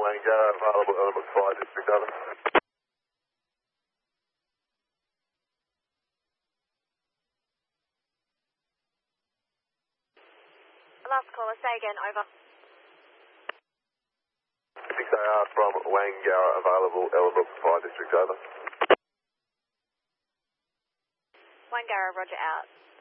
Wangara, available Ellenbrook Fire District, over. Last caller, say again, over. 6AR from Wangara, available Ellenbrook Fire District, over. Wangara, roger, out.